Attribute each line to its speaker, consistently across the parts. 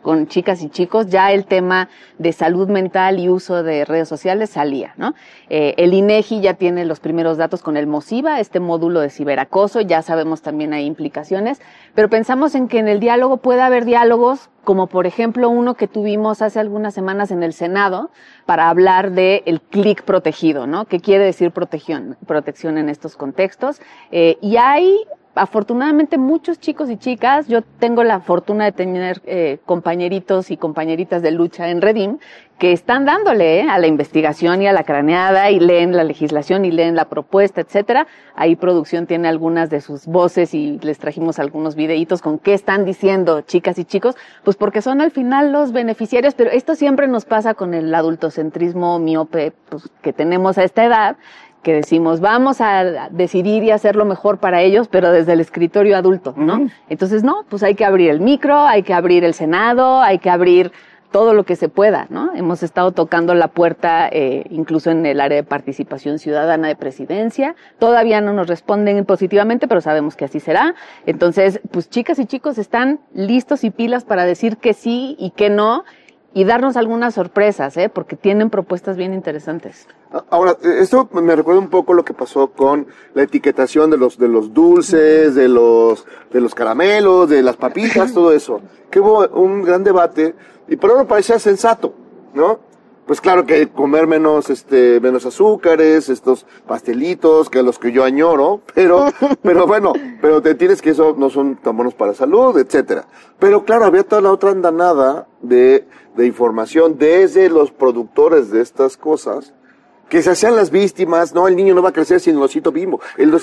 Speaker 1: con chicas y chicos, ya el tema de salud mental y uso de redes sociales salía, ¿no? El INEGI ya tiene los primeros datos con el MOSIVA, este módulo de ciberacoso, ya sabemos también hay implicaciones, pero pensamos en que en el diálogo puede haber diálogos, como por ejemplo uno que tuvimos hace algunas semanas en el Senado para hablar de el clic protegido, ¿no? ¿Qué quiere decir protección en estos contextos? Y hay afortunadamente muchos chicos y chicas, yo tengo la fortuna de tener compañeritos y compañeritas de lucha en Redim que están dándole a la investigación y a la craneada y leen la legislación y leen la propuesta, etcétera. Ahí producción tiene algunas de sus voces y les trajimos algunos videitos con qué están diciendo chicas y chicos, pues porque son al final los beneficiarios, pero esto siempre nos pasa con el adultocentrismo miope pues, que tenemos a esta edad, que decimos, vamos a decidir y hacer lo mejor para ellos, pero desde el escritorio adulto, ¿no? Entonces, no, pues hay que abrir el micro, hay que abrir el Senado, hay que abrir todo lo que se pueda, ¿no? Hemos estado tocando la puerta, incluso en el área de participación ciudadana de presidencia. Todavía no nos responden positivamente, pero sabemos que así será. Entonces, pues chicas y chicos están listos y pilas para decir que sí y que no, y darnos algunas sorpresas, porque tienen propuestas bien interesantes.
Speaker 2: Ahora, esto me recuerda un poco lo que pasó con la etiquetación de los dulces, de los caramelos, de las papitas, todo eso. Que hubo un gran debate, y por ahora parecía sensato, ¿no? Pues claro que comer menos azúcares, estos pastelitos, que los que yo añoro, pero bueno, pero te tienes que eso no son tan buenos para la salud, etcétera. Pero claro, había toda la otra andanada de información desde los productores de estas cosas, que se hacían las víctimas, no, el niño no va a crecer sin el osito Bimbo.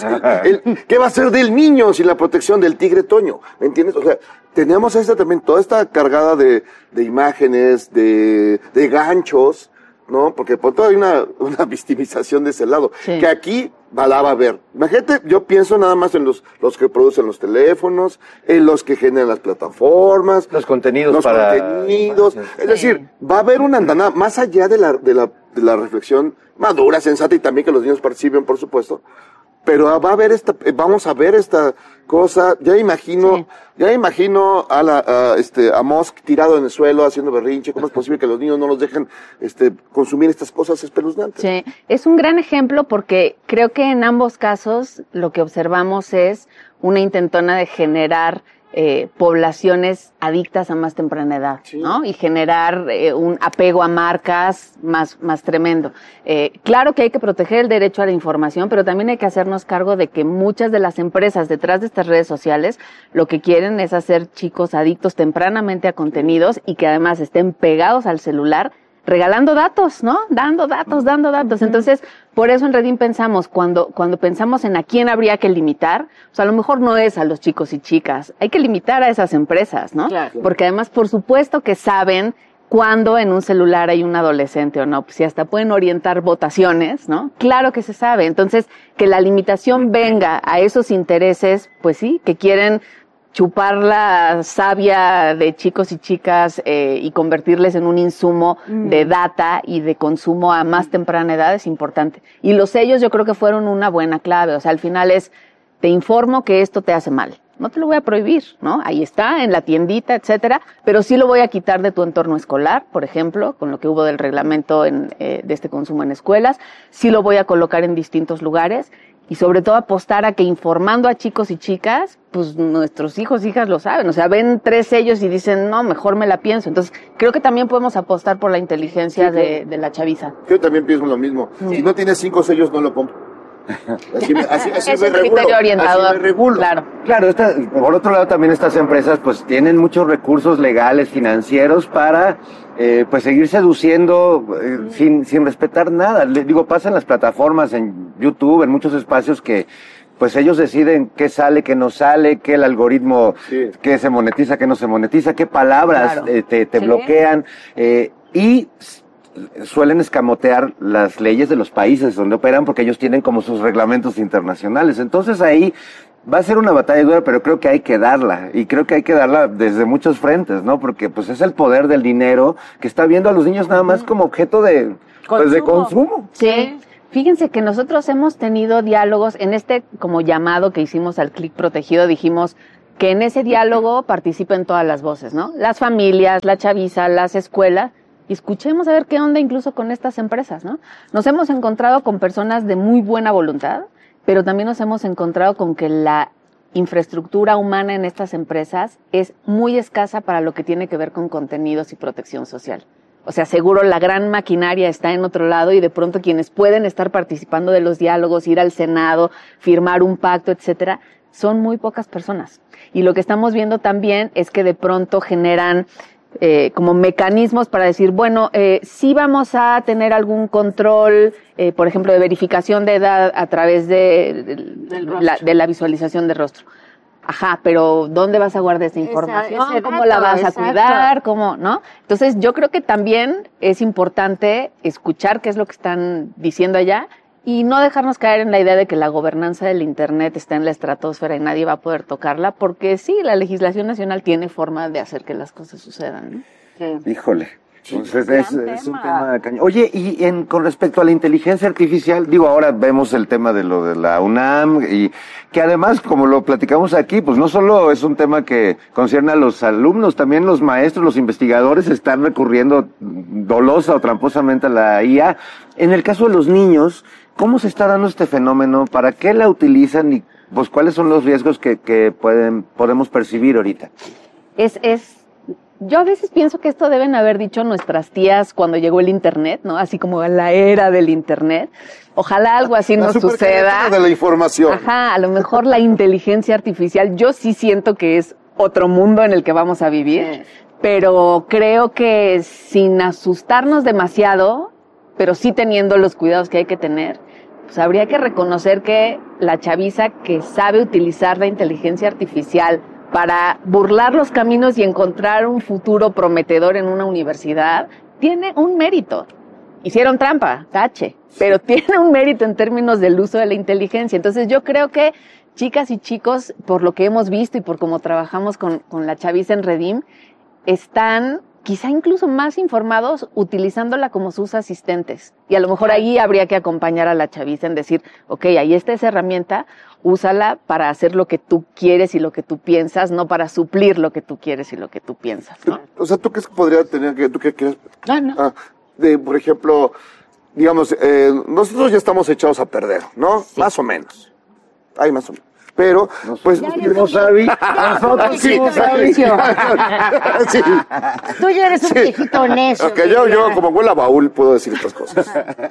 Speaker 2: ¿Qué va a ser del niño sin la protección del tigre Toño? ¿Me entiendes? O sea, teníamos también toda esta cargada de imágenes, de ganchos, ¿no? Porque por todo hay una victimización de ese lado. Sí. Que aquí va a ver. Imagínate, yo pienso nada más en los que producen los teléfonos, en los que generan las plataformas.
Speaker 3: Los contenidos.
Speaker 2: Es decir, va a haber una andanada, más allá de la reflexión madura, sensata, y también que los niños participen, por supuesto. Pero vamos a ver esta cosa, ya imagino a Musk tirado en el suelo haciendo berrinche. ¿Cómo es posible que los niños no los dejen consumir estas cosas espeluznantes?
Speaker 1: Sí, es un gran ejemplo porque creo que en ambos casos lo que observamos es una intentona de generar poblaciones adictas a más temprana edad, sí, ¿no? Y generar un apego a marcas más tremendo. Claro que hay que proteger el derecho a la información, pero también hay que hacernos cargo de que muchas de las empresas detrás de estas redes sociales lo que quieren es hacer chicos adictos tempranamente a contenidos y que además estén pegados al celular regalando datos, ¿no? Dando datos. Entonces, por eso en Redim pensamos, cuando pensamos en a quién habría que limitar, o sea, a lo mejor no es a los chicos y chicas, hay que limitar a esas empresas, ¿no? Claro. Porque además, por supuesto que saben cuándo en un celular hay un adolescente o no, pues si hasta pueden orientar votaciones, ¿no? Claro que se sabe. Entonces, que la limitación venga a esos intereses, pues sí, que quieren chupar la savia de chicos y chicas y convertirles en un insumo de data y de consumo a más temprana edad es importante. Y los sellos yo creo que fueron una buena clave. O sea, al final te informo que esto te hace mal. No te lo voy a prohibir, ¿no? Ahí está, en la tiendita, etcétera, pero sí lo voy a quitar de tu entorno escolar, por ejemplo, con lo que hubo del reglamento de este consumo en escuelas. Sí lo voy a colocar en distintos lugares. Y sobre todo apostar a que informando a chicos y chicas, pues nuestros hijos, hijas lo saben. O sea, ven 3 sellos y dicen, no, mejor me la pienso. Entonces, creo que también podemos apostar por la inteligencia de la chaviza.
Speaker 2: Yo también pienso lo mismo. Sí. Si no tienes 5 sellos, no lo compro. Así
Speaker 1: es el criterio orientador.
Speaker 3: Claro, por otro lado también estas empresas pues tienen muchos recursos legales, financieros para pues seguir seduciendo sin respetar nada. Les digo, pasa en las plataformas, en YouTube, en muchos espacios que pues ellos deciden qué sale, qué no sale, qué el algoritmo, qué se monetiza, qué no se monetiza, qué palabras te bloquean, y suelen escamotear las leyes de los países donde operan porque ellos tienen como sus reglamentos internacionales. Entonces ahí va a ser una batalla dura, pero creo que hay que darla, y creo que hay que darla desde muchos frentes, ¿no? Porque pues es el poder del dinero que está viendo a los niños nada más como objeto de consumo.
Speaker 1: Sí. Fíjense que nosotros hemos tenido diálogos en como llamado que hicimos al clic protegido, dijimos, que en ese diálogo participen todas las voces, ¿no? Las familias, la chaviza, las escuelas, y escuchemos a ver qué onda incluso con estas empresas, ¿no? Nos hemos encontrado con personas de muy buena voluntad, pero también nos hemos encontrado con que la infraestructura humana en estas empresas es muy escasa para lo que tiene que ver con contenidos y protección social. O sea, seguro la gran maquinaria está en otro lado y de pronto quienes pueden estar participando de los diálogos, ir al Senado, firmar un pacto, etcétera, son muy pocas personas. Y lo que estamos viendo también es que de pronto generan como mecanismos para decir, bueno, sí vamos a tener algún control, por ejemplo, de verificación de edad a través de la visualización del rostro. Ajá, pero ¿dónde vas a guardar esa información? ¿Cómo la vas a cuidar? ¿Cómo, no? Entonces, yo creo que también es importante escuchar qué es lo que están diciendo allá y no dejarnos caer en la idea de que la gobernanza del Internet está en la estratosfera y nadie va a poder tocarla, porque sí, la legislación nacional tiene forma de hacer que las cosas sucedan, ¿no? Sí.
Speaker 3: Híjole. Entonces es un tema cañón. Oye, y con respecto a la inteligencia artificial, digo, ahora vemos el tema de lo de la UNAM, y que además, como lo platicamos aquí, pues no solo es un tema que concierne a los alumnos, también los maestros, los investigadores están recurriendo dolosa o tramposamente a la IA. En el caso de los niños, ¿cómo se está dando este fenómeno? ¿Para qué la utilizan? Y pues, ¿cuáles son los riesgos que podemos percibir ahorita?
Speaker 1: Yo a veces pienso que esto deben haber dicho nuestras tías cuando llegó el Internet, ¿no? Así como la era del Internet. Ojalá algo así nos suceda.
Speaker 2: De la información.
Speaker 1: Ajá, a lo mejor la inteligencia artificial, yo sí siento que es otro mundo en el que vamos a vivir, pero creo que sin asustarnos demasiado, pero sí teniendo los cuidados que hay que tener, pues habría que reconocer que la chaviza que sabe utilizar la inteligencia artificial para burlar los caminos y encontrar un futuro prometedor en una universidad, tiene un mérito. Hicieron trampa, tache, pero tiene un mérito en términos del uso de la inteligencia. Entonces yo creo que chicas y chicos, por lo que hemos visto y por cómo trabajamos con la chaviza en Redim, están quizá incluso más informados utilizándola como sus asistentes. Y a lo mejor ahí habría que acompañar a la chaviza en decir, ok, ahí está esa herramienta, úsala para hacer lo que tú quieres y lo que tú piensas, no para suplir lo que tú quieres y lo que tú piensas, ¿no?
Speaker 2: O sea, ¿tú qué podría tener tú qué quieres?
Speaker 1: No.
Speaker 2: Por ejemplo, digamos, nosotros ya estamos echados a perder, ¿no? Sí. Más o menos. Hay más o menos. Pero, pues,
Speaker 3: no sabí.
Speaker 2: Sí.
Speaker 4: Tú ya eres un viejito necio.
Speaker 2: Okay, yo como huele a baúl puedo decir estas cosas.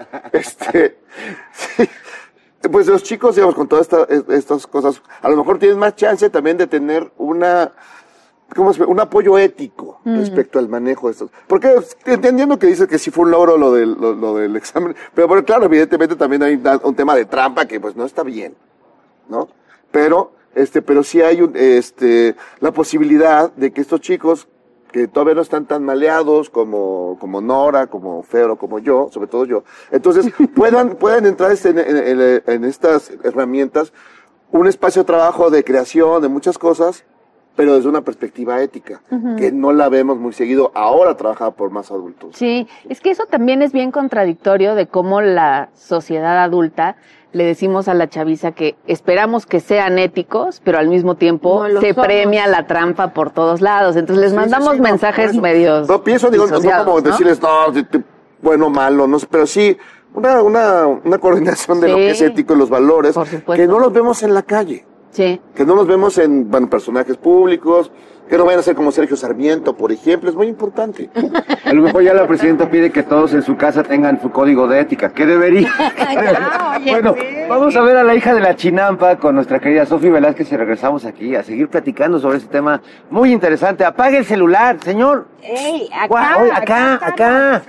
Speaker 2: Sí. Pues los chicos, digamos, con todas estas cosas, a lo mejor tienen más chance también de tener un apoyo ético respecto al manejo de estos. Porque entendiendo que dices que sí fue un logro lo del examen, pero bueno, claro, evidentemente también hay un tema de trampa que pues no está bien, ¿no? Pero sí hay la posibilidad de que estos chicos que todavía no están tan maleados como Nora, como Fero, como yo, sobre todo yo, entonces puedan entrar en estas herramientas, un espacio de trabajo, de creación, de muchas cosas, pero desde una perspectiva ética, que no la vemos muy seguido ahora trabajada por más adultos.
Speaker 1: Sí, es que eso también es bien contradictorio de cómo la sociedad adulta le decimos a la chaviza que esperamos que sean éticos, pero al mismo tiempo se premia la trampa por todos lados. Entonces les mandamos mensajes medios.
Speaker 2: No pienso, no como decirles, bueno, malo, no sé, pero sí una coordinación de lo que es ético y los valores, que no los vemos en la calle.
Speaker 1: Sí.
Speaker 2: Que no los vemos en personajes públicos, que no vayan a ser como Sergio Sarmiento, por ejemplo, es muy importante.
Speaker 3: A lo mejor ya la presidenta pide que todos en su casa tengan su código de ética. ¿Qué debería? Bueno, vamos a ver a la hija de la chinampa con nuestra querida Sofi Velázquez y regresamos aquí a seguir platicando sobre este tema muy interesante. Apague el celular, señor.
Speaker 4: ¡Ey,
Speaker 3: acá!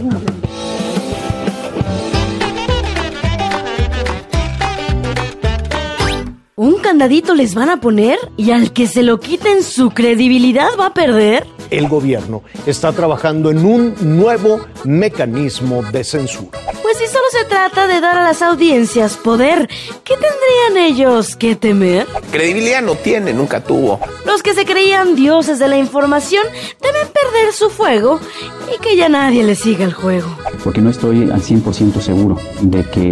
Speaker 5: ¿Un candadito les van a poner? ¿Y al que se lo quiten su credibilidad va a perder?
Speaker 6: El gobierno está trabajando en un nuevo mecanismo de censura.
Speaker 5: Pues si solo se trata de dar a las audiencias poder, ¿qué tendrían ellos que temer?
Speaker 7: Credibilidad no tiene, nunca tuvo.
Speaker 5: Los que se creían dioses de la información deben perder su fuego y que ya nadie les siga el juego.
Speaker 8: Porque no estoy al 100% seguro de que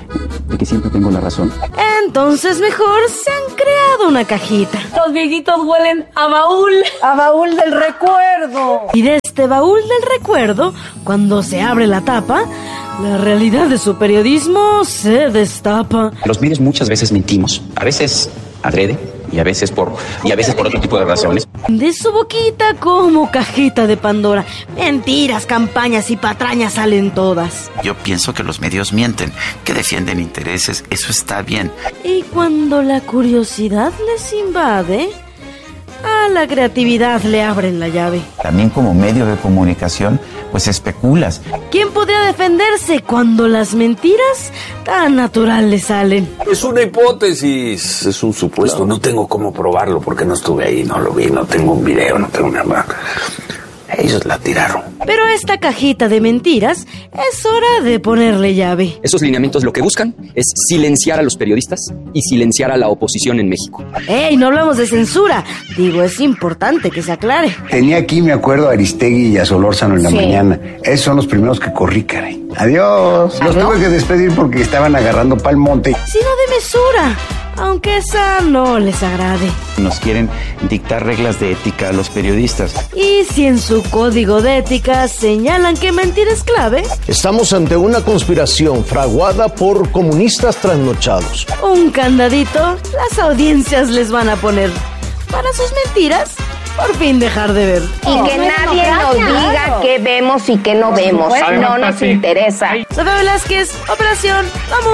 Speaker 8: de que siempre tengo la razón.
Speaker 5: Entonces mejor se han creado una cajita.
Speaker 9: Los viejitos huelen a baúl.
Speaker 4: A baúl del recuerdo.
Speaker 5: Y de este baúl del recuerdo, cuando se abre la tapa, la realidad de su periodismo se destapa.
Speaker 8: Los medios muchas veces mentimos, a veces adrede y a veces por otro tipo de razones.
Speaker 5: De su boquita como cajita de Pandora, mentiras, campañas y patrañas salen todas.
Speaker 10: Yo pienso que los medios mienten, que defienden intereses, eso está bien.
Speaker 5: Y cuando la curiosidad les invade, a la creatividad le abren la llave.
Speaker 10: También como medio de comunicación, pues especulas.
Speaker 5: ¿Quién podría defenderse cuando las mentiras tan natural le salen?
Speaker 11: Es una hipótesis, es un supuesto. No tengo cómo probarlo porque no estuve ahí, no lo vi, no tengo un video, no tengo nada. Ellos la tiraron.
Speaker 5: Pero esta cajita de mentiras es hora de ponerle llave.
Speaker 8: Esos lineamientos lo que buscan es silenciar a los periodistas y silenciar a la oposición en México.
Speaker 5: ¡Ey! No hablamos de censura. Digo, es importante que se aclare.
Speaker 12: Tenía aquí, me acuerdo, a Aristegui y a Solórzano en la mañana. Esos son los primeros que corrí, caray. Adiós. Los tuve que despedir porque estaban agarrando pa'l monte.
Speaker 5: Sino de mesura, aunque esa no les agrade.
Speaker 10: Nos quieren dictar reglas de ética a los periodistas.
Speaker 5: Y si en su código de ética señalan que mentir es clave,
Speaker 6: estamos ante una conspiración fraguada por comunistas trasnochados.
Speaker 5: Un candadito las audiencias les van a poner para sus mentiras por fin dejar de ver.
Speaker 13: Y que nadie nos diga qué vemos y qué no vemos. No nos interesa.
Speaker 5: Sofía Velázquez, Operación Vamos.